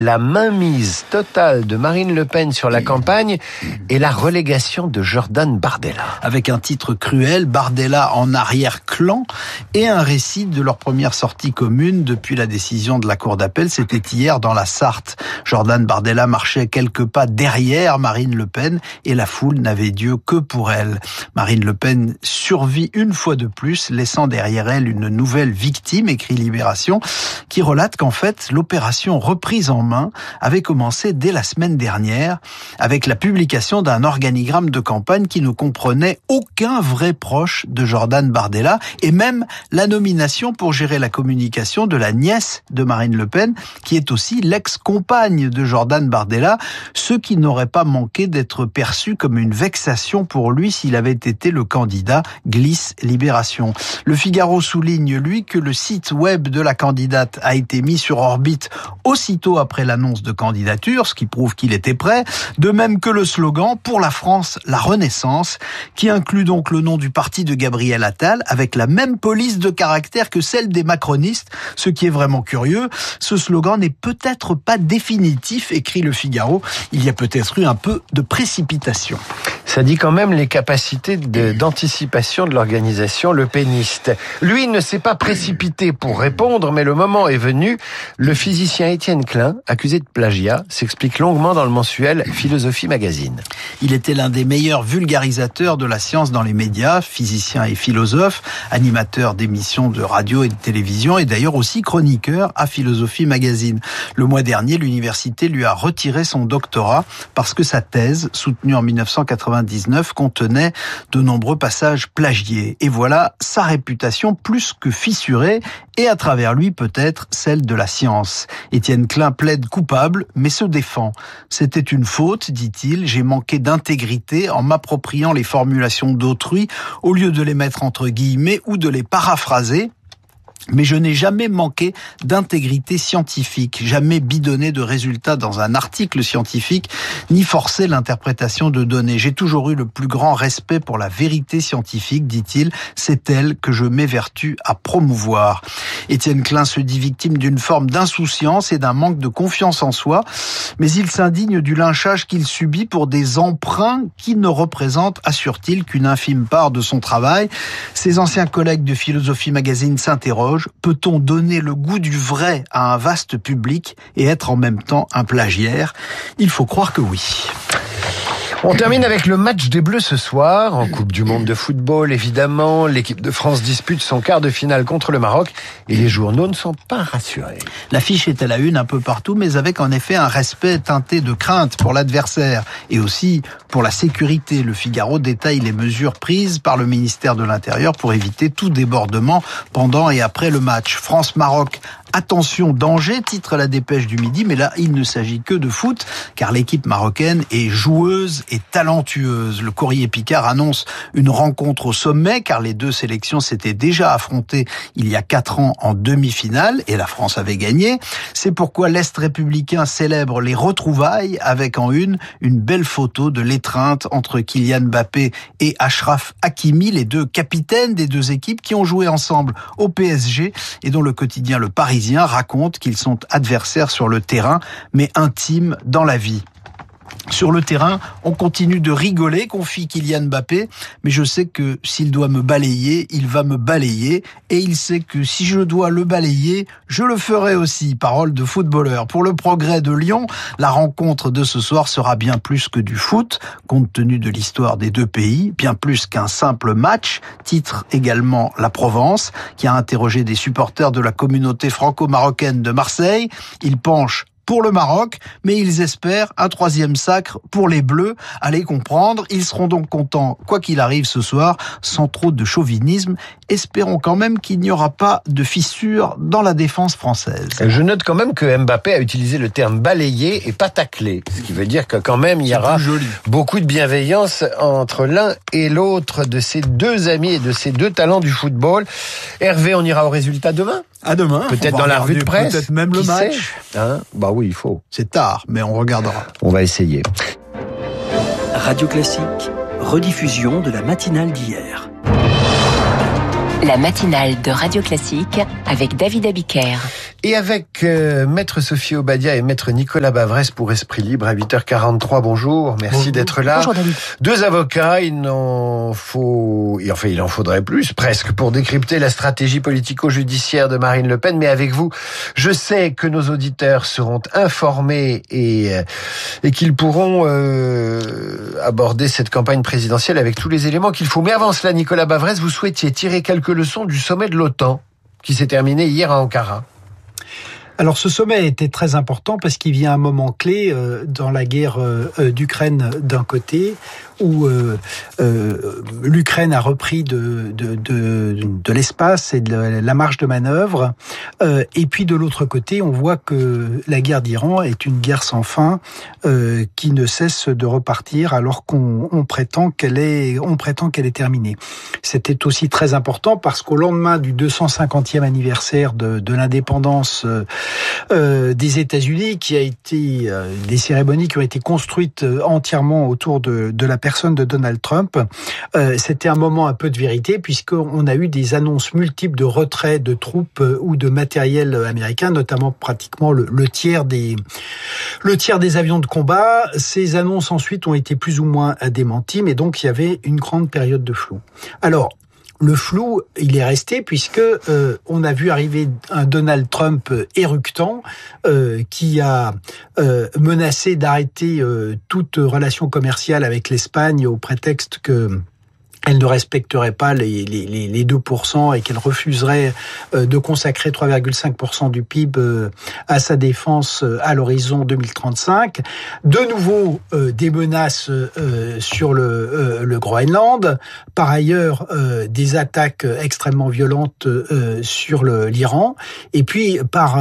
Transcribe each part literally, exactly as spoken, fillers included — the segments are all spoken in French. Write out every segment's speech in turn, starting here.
La mainmise totale de Marine Le Pen sur la campagne et la relégation de Jordan Bardella. Avec un titre cruel, Bardella en arrière-clan, et un récit de leur première sortie commune depuis la décision de la Cour d'appel. C'était hier dans la Sarthe. Jordan Bardella marchait quelques pas derrière Marine Le Pen et la foule n'avait Dieu que pour elle. Marine Le Pen survit une fois de plus, laissant derrière elle une nouvelle victime, écrit Libération, qui relate qu'en fait, l'opération reprise en main avait commencé dès la semaine dernière avec la publication d'un organigramme de campagne qui ne comprenait aucun vrai proche de Jordan Bardella et même la nomination pour gérer la communication de la nièce de Marine Le Pen qui est aussi l'ex-compagne de Jordan Bardella, ce qui n'aurait pas manqué d'être perçu comme une vexation pour lui s'il avait été le candidat, glisse Libération. Le Figaro souligne, lui, que le site web de la candidate a été mis sur orbite aussitôt après l'annonce de candidature, ce qui prouve qu'il était prêt, de même que le slogan « Pour la France, la Renaissance », qui inclut donc le nom du parti de Gabriel Attal, avec la même police de caractère que celle des macronistes. Ce qui est vraiment curieux, ce slogan n'est peut-être pas définitif, écrit le Figaro. Il y a peut-être eu un peu de précipitation. Ça dit quand même les capacités de, d'anticipation de l'organisation lepéniste. Lui ne s'est pas précipité pour répondre, mais le moment est venu. Le physicien Étienne Klein, accusé de plagiat, s'explique longuement dans le mensuel Philosophie Magazine. Il était l'un des meilleurs vulgarisateurs de la science dans les médias, physicien et philosophe, animateur d'émissions de radio et de télévision et d'ailleurs aussi chroniqueur à Philosophie Magazine. Le mois dernier, l'université lui a retiré son doctorat parce que sa thèse, soutenue en dix-neuf cent quatre-vingt-dix-neuf, contenait de nombreux passages plagiés. Et voilà sa réputation plus que fissurée et à travers lui peut-être celle de la science. Étienne Klein plaide coupable, mais se défend. C'était une faute, dit-il, j'ai manqué d'intégrité en m'appropriant les formulations d'autrui au lieu de les mettre entre guillemets ou de les paraphraser. Mais je n'ai jamais manqué d'intégrité scientifique, jamais bidonné de résultats dans un article scientifique, ni forcé l'interprétation de données. J'ai toujours eu le plus grand respect pour la vérité scientifique, dit-il. C'est elle que je m'évertue à promouvoir. Étienne Klein se dit victime d'une forme d'insouciance et d'un manque de confiance en soi, mais il s'indigne du lynchage qu'il subit pour des emprunts qui ne représentent, assure-t-il, qu'une infime part de son travail. Ses anciens collègues de Philosophie Magazine s'interrogent. Peut-on donner le goût du vrai à un vaste public et être en même temps un plagiaire ? Il faut croire que oui. On termine avec le match des Bleus ce soir, en Coupe du Monde de football, évidemment. L'équipe de France dispute son quart de finale contre le Maroc et les journaux ne sont pas rassurés. L'affiche est à la une un peu partout, mais avec en effet un respect teinté de crainte pour l'adversaire et aussi pour la sécurité. Le Figaro détaille les mesures prises par le ministère de l'Intérieur pour éviter tout débordement pendant et après le match. France-Maroc. Attention, danger, titre la dépêche du Midi, mais là, il ne s'agit que de foot, car l'équipe marocaine est joueuse et talentueuse. Le Courrier Picard annonce une rencontre au sommet, car les deux sélections s'étaient déjà affrontées il y a quatre ans en demi-finale, et la France avait gagné. C'est pourquoi l'Est républicain célèbre les retrouvailles, avec en une, une belle photo de l'étreinte entre Kylian Mbappé et Achraf Hakimi, les deux capitaines des deux équipes qui ont joué ensemble au P S G, et dont le quotidien Le Parisien raconte qu'ils sont adversaires sur le terrain, mais intimes dans la vie. Sur le terrain, on continue de rigoler, confie Kylian Mbappé, mais je sais que s'il doit me balayer, il va me balayer, et il sait que si je dois le balayer, je le ferai aussi. Parole de footballeur. Pour le Progrès de Lyon, la rencontre de ce soir sera bien plus que du foot, compte tenu de l'histoire des deux pays, bien plus qu'un simple match, titre également La Provence, qui a interrogé des supporters de la communauté franco-marocaine de Marseille. Il penche pour le Maroc, mais ils espèrent un troisième sacre pour les Bleus. Allez comprendre, ils seront donc contents, quoi qu'il arrive ce soir, sans trop de chauvinisme. Espérons quand même qu'il n'y aura pas de fissure dans la défense française. Je note quand même que Mbappé a utilisé le terme balayer et pas tacler, ce qui veut dire que quand même il y aura beaucoup de bienveillance entre l'un et l'autre de ces deux amis et de ces deux talents du football. Hervé, on ira au résultat demain ? À demain. Peut-être dans la revue de presse. Peut-être même le Qui match. sait hein bah oui, il faut. C'est tard, mais on regardera. On va essayer. Radio Classique, rediffusion de la matinale d'hier. La matinale de Radio Classique avec David Abiker. Et avec euh, Maître Sophie Obadia et Maître Nicolas Bavrez pour Esprit Libre à huit heures quarante-trois. Bonjour, merci Bonjour. d'être là. Bonjour David. Deux avocats, il en faut, enfin il en faudrait plus presque pour décrypter la stratégie politico-judiciaire de Marine Le Pen. Mais avec vous, je sais que nos auditeurs seront informés et, et qu'ils pourront euh, aborder cette campagne présidentielle avec tous les éléments qu'il faut. Mais avant cela, Nicolas Bavrez, vous souhaitiez tirer quelques leçons du sommet de l'OTAN qui s'est terminé hier à Ankara. Alors ce sommet était très important parce qu'il vient à un moment clé euh, dans la guerre euh, d'Ukraine d'un côté, où euh, euh, l'Ukraine a repris de, de, de, de l'espace et de la marge de manœuvre. Euh, et puis de l'autre côté, on voit que la guerre d'Iran est une guerre sans fin euh, qui ne cesse de repartir alors qu'on on prétend qu'elle est, on prétend qu'elle est terminée. C'était aussi très important parce qu'au lendemain du deux cent cinquantième anniversaire de, de l'indépendance euh, euh, des États-Unis, qui a été euh, des cérémonies qui ont été construites euh, entièrement autour de, de la personne de Donald Trump, euh, c'était un moment un peu de vérité puisqu'on a eu des annonces multiples de retrait de troupes euh, ou de matériel américain, notamment pratiquement le, le tiers des le tiers des avions de combat. Ces annonces ensuite ont été plus ou moins démenties, mais donc il y avait une grande période de flou. Alors le flou, il est resté puisque euh, on a vu arriver un Donald Trump éructant euh, qui a euh, menacé d'arrêter euh, toute relation commerciale avec l'Espagne au prétexte que elle ne respecterait pas les, les, les deux pour cent et qu'elle refuserait de consacrer trois virgule cinq pour cent du P I B à sa défense à l'horizon deux mille trente-cinq. De nouveau, des menaces sur le, le Groenland. Par ailleurs, des attaques extrêmement violentes sur le, l'Iran. Et puis, par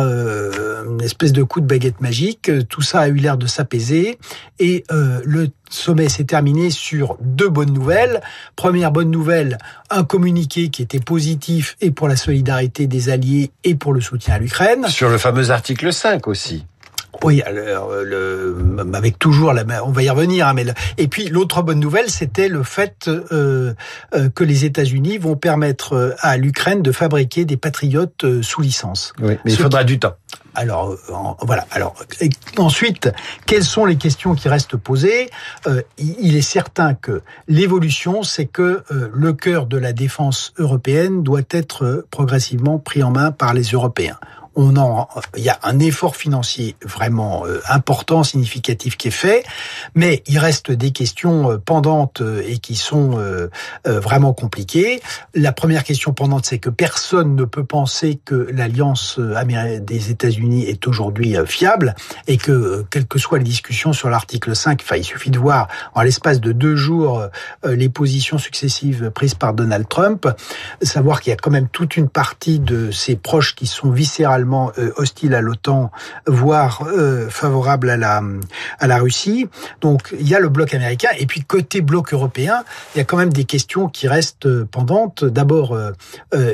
une espèce de coup de baguette magique, tout ça a eu l'air de s'apaiser. Et le sommet s'est terminé sur deux bonnes nouvelles. Première bonne nouvelle, un communiqué qui était positif et pour la solidarité des alliés et pour le soutien à l'Ukraine. Sur le fameux article cinq aussi. Oui, alors, le, avec toujours la, on va y revenir. Hein, mais le, et puis l'autre bonne nouvelle, c'était le fait euh, euh, que les États-Unis vont permettre à l'Ukraine de fabriquer des patriotes euh, sous licence. Oui, mais il faudra qui, du temps. Alors en, voilà. Alors et, ensuite, quelles sont les questions qui restent posées ? euh, Il est certain que l'évolution, c'est que euh, le cœur de la défense européenne doit être euh, progressivement pris en main par les Européens. On en, il y a un effort financier vraiment euh, important, significatif qui est fait, mais il reste des questions euh, pendantes euh, et qui sont euh, euh, vraiment compliquées. La première question pendante, c'est que personne ne peut penser que l'alliance américaine des États-Unis est aujourd'hui euh, fiable et que, euh, quelles que soient les discussions sur l'article cinq, enfin, il suffit de voir en l'espace de deux jours euh, les positions successives prises par Donald Trump, savoir qu'il y a quand même toute une partie de ses proches qui sont viscéralement hostile à l'OTAN, voire euh, favorable à la à la Russie. Donc il y a le bloc américain et puis côté bloc européen, il y a quand même des questions qui restent pendantes. D'abord, euh, euh,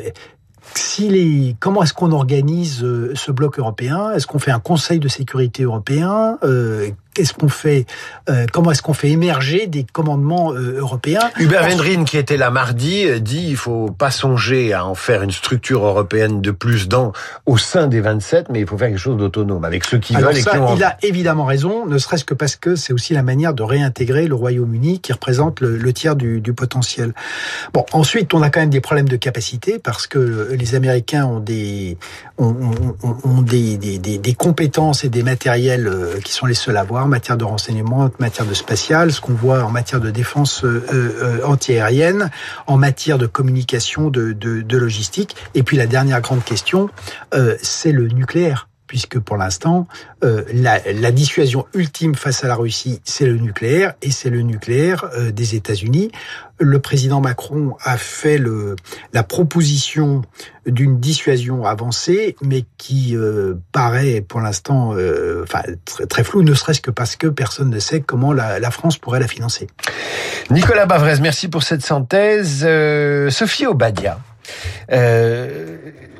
si les, comment est-ce qu'on organise euh, ce bloc européen ? Est-ce qu'on fait un Conseil de sécurité européen ? euh, Qu'est-ce qu'on fait euh, Comment est-ce qu'on fait émerger des commandements euh, européens ? Hubert Védrine, qui était là mardi, dit il faut pas songer à en faire une structure européenne de plus dans au sein des vingt-sept, mais il faut faire quelque chose d'autonome avec ceux qui Alors veulent ça, et qui ont. Il a évidemment raison, ne serait-ce que parce que c'est aussi la manière de réintégrer le Royaume-Uni qui représente le, le tiers du, du potentiel. Bon, ensuite, on a quand même des problèmes de capacité parce que les Américains ont des ont, ont, ont des, des, des, des compétences et des matériels qui sont les seuls à avoir. En matière de renseignement, en matière de spatial, ce qu'on voit en matière de défense euh, euh, antiaérienne, en matière de communication, de, de, de logistique. Et puis la dernière grande question, euh, c'est le nucléaire. Puisque pour l'instant, euh, la, la dissuasion ultime face à la Russie, c'est le nucléaire, et c'est le nucléaire euh, des États-Unis. Le président Macron a fait le, la proposition d'une dissuasion avancée, mais qui euh, paraît pour l'instant euh, enfin, très, très floue, ne serait-ce que parce que personne ne sait comment la, la France pourrait la financer. Nicolas Bavrez, merci pour cette synthèse. Euh, Sophie Obadia. Euh,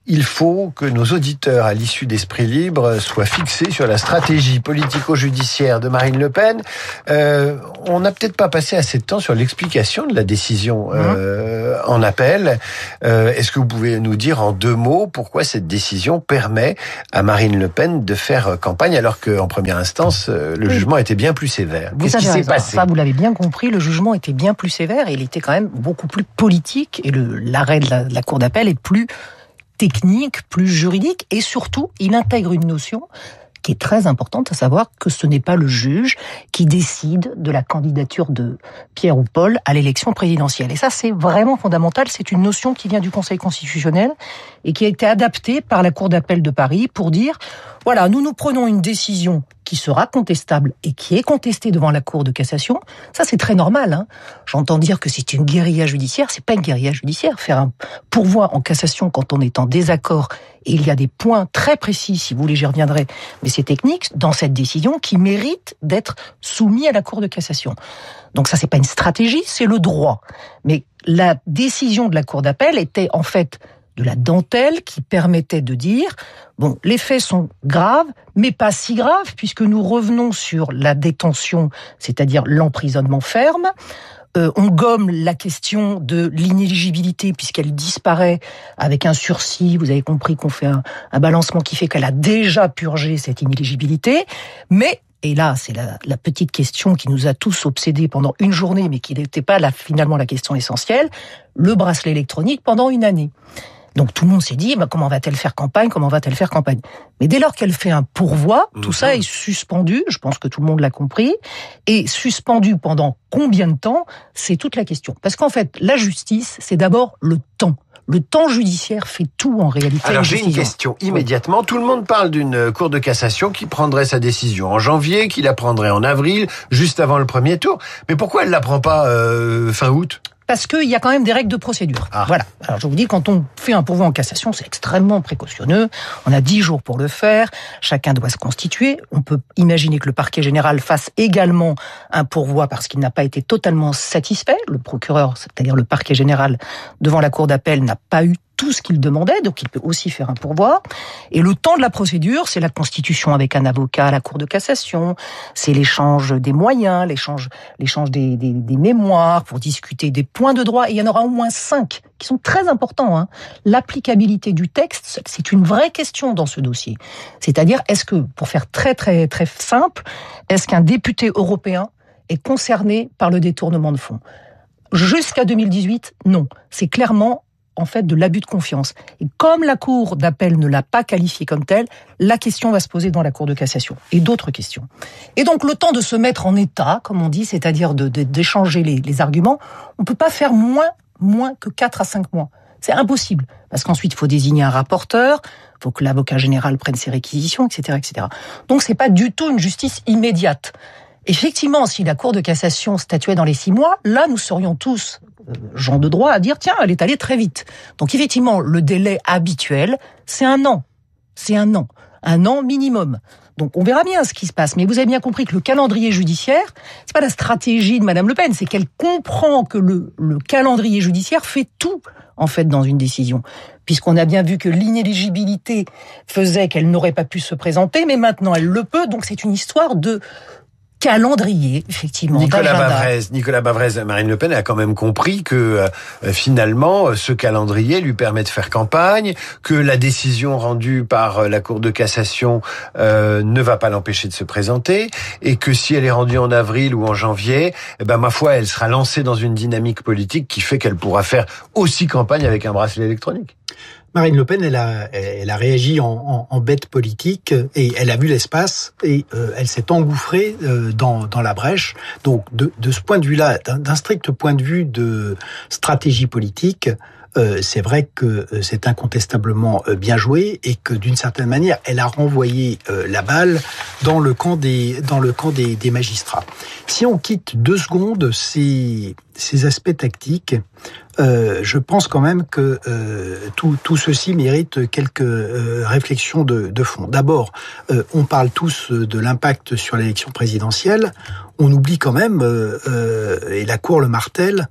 il faut que nos auditeurs, à l'issue d'Esprit Libre, soient fixés sur la stratégie politico-judiciaire de Marine Le Pen. Euh, on n'a peut-être pas passé assez de temps sur l'explication de la décision euh, en appel. Euh, est-ce que vous pouvez nous dire en deux mots pourquoi cette décision permet à Marine Le Pen de faire campagne alors qu'en première instance, le oui. jugement était bien plus sévère? Vous Qu'est-ce qui raison. s'est passé? Ça, vous l'avez bien compris, le jugement était bien plus sévère et il était quand même beaucoup plus politique et le, l'arrêt de la, de la Cour d'appel est plus technique, plus juridique, et surtout, il intègre une notion qui est très importante, à savoir que ce n'est pas le juge qui décide de la candidature de Pierre ou Paul à l'élection présidentielle. Et ça, c'est vraiment fondamental. C'est une notion qui vient du Conseil constitutionnel et qui a été adaptée par la Cour d'appel de Paris pour dire, voilà, nous nous prenons une décision qui sera contestable et qui est contestée devant la Cour de cassation. Ça, c'est très normal, hein. J'entends dire que c'est une guérilla judiciaire. C'est pas une guérilla judiciaire. Faire un pourvoi en cassation quand on est en désaccord, et il y a des points très précis, si vous voulez, j'y reviendrai, mais c'est technique, dans cette décision qui mérite d'être soumis à la Cour de cassation. Donc ça, c'est pas une stratégie, c'est le droit. Mais la décision de la Cour d'appel était en fait de la dentelle qui permettait de dire, bon, les faits sont graves, mais pas si graves, puisque nous revenons sur la détention, c'est-à-dire l'emprisonnement ferme. Euh, on gomme la question de l'inéligibilité, puisqu'elle disparaît avec un sursis. Vous avez compris qu'on fait un, un balancement qui fait qu'elle a déjà purgé cette inéligibilité. Mais, et là, c'est la, la petite question qui nous a tous obsédés pendant une journée, mais qui n'était pas la, finalement la question essentielle, le bracelet électronique pendant une année. Donc tout le monde s'est dit, bah, comment va-t-elle faire campagne, comment va-t-elle faire campagne? Mais dès lors qu'elle fait un pourvoi, mmh. tout ça est suspendu, je pense que tout le monde l'a compris, et suspendu pendant combien de temps, c'est toute la question. Parce qu'en fait, la justice, c'est d'abord le temps. Le temps judiciaire fait tout en réalité. Alors j'ai une question immédiatement. Tout le monde parle d'une cour de cassation qui prendrait sa décision en janvier, qui la prendrait en avril, juste avant le premier tour. Mais pourquoi elle la prend pas euh, fin août? Parce qu'il y a quand même des règles de procédure. Ah. Voilà. Alors je vous dis, quand on fait un pourvoi en cassation, c'est extrêmement précautionneux. On a dix jours pour le faire. Chacun doit se constituer. On peut imaginer que le parquet général fasse également un pourvoi parce qu'il n'a pas été totalement satisfait. Le procureur, c'est-à-dire le parquet général, devant la cour d'appel, n'a pas eu tout ce qu'il demandait, donc il peut aussi faire un pourvoi. Et le temps de la procédure, c'est la constitution avec un avocat à la Cour de cassation, c'est l'échange des moyens, l'échange, l'échange des, des, des mémoires pour discuter des points de droit. Et il y en aura au moins cinq qui sont très importants. Hein. L'applicabilité du texte, c'est une vraie question dans ce dossier. C'est-à-dire, est-ce que, pour faire très très très simple, est-ce qu'un député européen est concerné par le détournement de fonds? Jusqu'à deux mille dix-huit, non. C'est clairement en fait de l'abus de confiance. Et comme la Cour d'appel ne l'a pas qualifié comme tel, la question va se poser dans la Cour de cassation. Et d'autres questions. Et donc le temps de se mettre en état, comme on dit, c'est-à-dire de, de, d'échanger les, les arguments, on peut pas faire moins, moins que quatre à cinq mois. C'est impossible. Parce qu'ensuite, il faut désigner un rapporteur, il faut que l'avocat général prenne ses réquisitions, et cetera, et cetera. Donc c'est pas du tout une justice immédiate. Effectivement, si la Cour de cassation statuait dans les six mois, là, nous serions tous euh, gens de droit à dire, tiens, elle est allée très vite. Donc effectivement, le délai habituel, c'est un an. C'est un an. Un an minimum. Donc on verra bien ce qui se passe. Mais vous avez bien compris que le calendrier judiciaire, c'est pas la stratégie de Madame Le Pen, c'est qu'elle comprend que le, le calendrier judiciaire fait tout, en fait, dans une décision. Puisqu'on a bien vu que l'inéligibilité faisait qu'elle n'aurait pas pu se présenter, mais maintenant elle le peut. Donc c'est une histoire de calendrier, effectivement. Nicolas Bavrez, Nicolas Bavrez, Marine Le Pen a quand même compris que euh, finalement, ce calendrier lui permet de faire campagne, que la décision rendue par la Cour de cassation euh, ne va pas l'empêcher de se présenter, et que si elle est rendue en avril ou en janvier, eh ben ma foi, elle sera lancée dans une dynamique politique qui fait qu'elle pourra faire aussi campagne avec un bracelet électronique. Marine Le Pen, elle a, elle a réagi en, en, en bête politique et elle a vu l'espace et euh, elle s'est engouffrée euh, dans, dans la brèche. Donc, de, de ce point de vue-là, d'un, d'un strict point de vue de stratégie politique, euh, c'est vrai que c'est incontestablement bien joué et que d'une certaine manière, elle a renvoyé euh, la balle dans le camp des, dans le camp des, des magistrats. Si on quitte deux secondes ces, ces aspects tactiques, Euh, je pense quand même que euh, tout, tout ceci mérite quelques euh, réflexions de, de fond. D'abord, euh, on parle tous de l'impact sur l'élection présidentielle. On oublie quand même, euh, euh, et la Cour le martèle,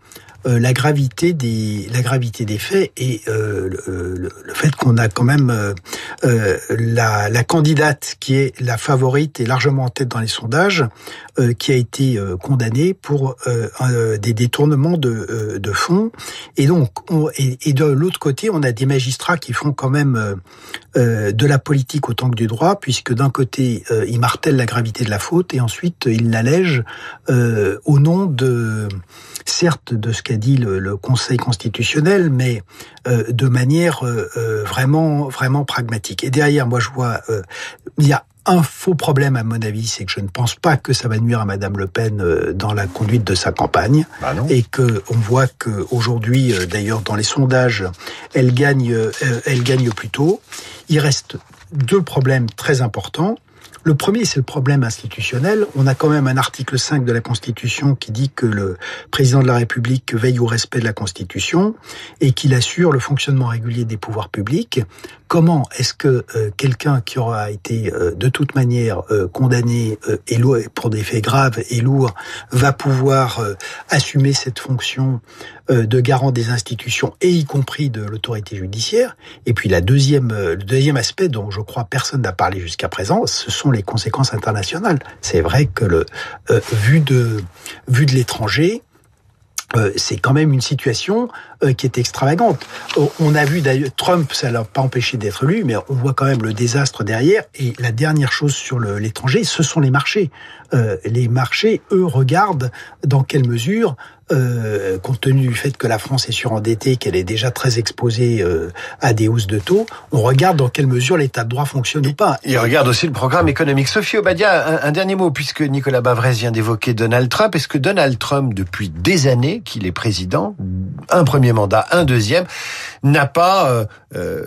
euh, la gravité des la gravité des faits et euh, le, le, le fait qu'on a quand même euh, euh, la, la candidate qui est la favorite et largement en tête dans les sondages, euh, qui a été euh, condamnée pour euh, euh, des détournements de, euh, de fonds. Et donc, on, et, et de l'autre côté, on a des magistrats qui font quand même euh, euh, de la politique autant que du droit, puisque d'un côté, euh, ils martèlent la gravité de la faute et ensuite ils l'allègent euh, au nom de, certes, de ce qu'a dit le, le Conseil constitutionnel, mais euh, de manière euh, vraiment, vraiment pragmatique. Et derrière, moi, je vois, euh, il y a un faux problème, à mon avis, c'est que je ne pense pas que ça va nuire à Madame Le Pen dans la conduite de sa campagne. Bah non. Et que on voit que aujourd'hui, d'ailleurs, dans les sondages, elle gagne, elle gagne plutôt. Il reste deux problèmes très importants. Le premier, c'est le problème institutionnel. On a quand même un article cinq de la Constitution qui dit que le président de la République veille au respect de la Constitution et qu'il assure le fonctionnement régulier des pouvoirs publics. Comment est-ce que euh, quelqu'un qui aura été euh, de toute manière euh, condamné euh, et lourd, pour des faits graves et lourds va pouvoir euh, assumer cette fonction euh, de garant des institutions et y compris de l'autorité judiciaire? Et puis la deuxième, euh, le deuxième aspect dont je crois personne n'a parlé jusqu'à présent, ce sont les conséquences internationales. C'est vrai que le euh, vu de vu de l'étranger, Euh, c'est quand même une situation euh, qui est extravagante. Euh, on a vu d'ailleurs Trump, ça l'a pas empêché d'être élu, mais on voit quand même le désastre derrière. Et la dernière chose sur le, l'étranger, ce sont les marchés. Euh, les marchés, eux, regardent dans quelle mesure, euh, compte tenu du fait que la France est surendettée, qu'elle est déjà très exposée euh, à des hausses de taux, on regarde dans quelle mesure l'état de droit fonctionne ou pas. Il regarde aussi le programme économique. Sophie Obadia, un, un dernier mot, puisque Nicolas Bavrez vient d'évoquer Donald Trump. Est-ce que Donald Trump, depuis des années qu'il est président, un premier mandat, un deuxième, n'a pas euh, euh,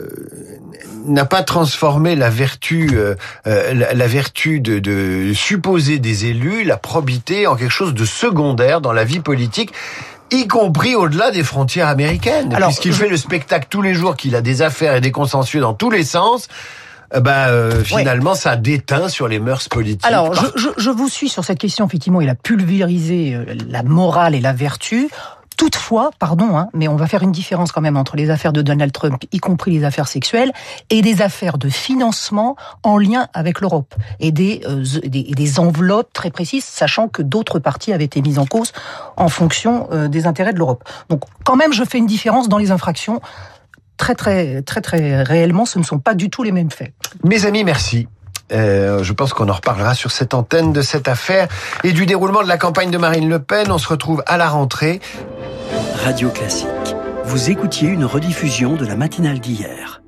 n'a pas transformé la vertu euh, la, la vertu de, de supposer des élus, la probité, en quelque chose de secondaire dans la vie politique, y compris au-delà des frontières américaines. Alors, puisqu'il je... fait le spectacle tous les jours qu'il a des affaires et des consensus dans tous les sens. Bah euh, finalement, oui. Ça déteint sur les mœurs politiques. Alors, je, je, je vous suis sur cette question. Effectivement, il a pulvérisé la morale et la vertu. Toutefois, pardon, hein, mais on va faire une différence quand même entre les affaires de Donald Trump, y compris les affaires sexuelles, et des affaires de financement en lien avec l'Europe et des, euh, des, des enveloppes très précises, sachant que d'autres parties avaient été mises en cause en fonction euh, des intérêts de l'Europe. Donc, quand même, je fais une différence dans les infractions. Très, très, très, très réellement, ce ne sont pas du tout les mêmes faits. Mes amis, merci. Euh, je pense qu'on en reparlera sur cette antenne de cette affaire et du déroulement de la campagne de Marine Le Pen. On se retrouve à la rentrée. Radio Classique. Vous écoutiez une rediffusion de la matinale d'hier.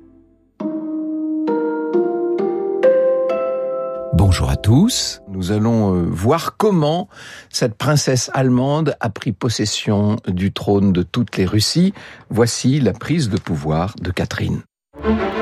Bonjour à tous. Nous allons voir comment cette princesse allemande a pris possession du trône de toutes les Russies. Voici la prise de pouvoir de Catherine.